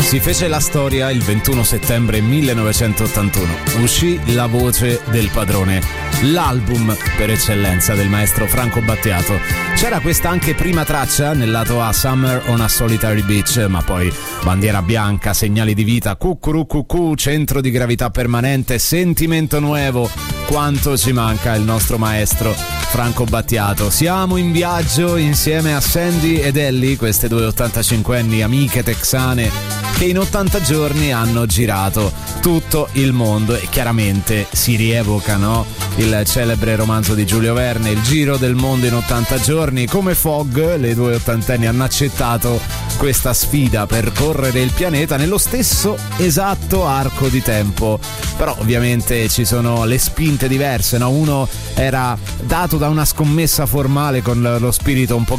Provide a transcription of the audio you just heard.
Si fece la storia il 21 settembre 1981. Uscì La voce del padrone, l'album per eccellenza del maestro Franco Battiato. C'era questa anche prima traccia nel lato A, Summer on a Solitary Beach, ma poi Bandiera bianca, Segnali di vita, Cucurú Cucú, Centro di gravità permanente, Sentimento nuevo. Quanto ci manca il nostro maestro Franco Battiato. Siamo in viaggio insieme a Sandy ed Ellie, queste due 85enni amiche texane che in 80 giorni hanno girato tutto il mondo e chiaramente si rievoca, no? Il celebre romanzo di Giulio Verne, Il giro del mondo in 80 giorni. Come Fogg, le due ottantenni hanno accettato questa sfida per correre il pianeta nello stesso esatto arco di tempo. Però ovviamente ci sono le spinte diverse, no? Uno era dato da una scommessa formale con lo spirito un po'